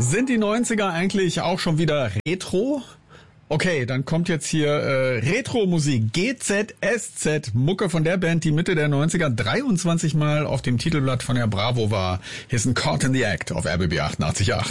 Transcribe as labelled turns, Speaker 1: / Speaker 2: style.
Speaker 1: Sind die 90er eigentlich auch schon wieder Retro? Okay, dann kommt jetzt hier Retro-Musik, GZSZ, Mucke von der Band, die Mitte der 90er 23 Mal auf dem Titelblatt von der Bravo war. Hier ist ein Caught in the Act auf RBB 88.8.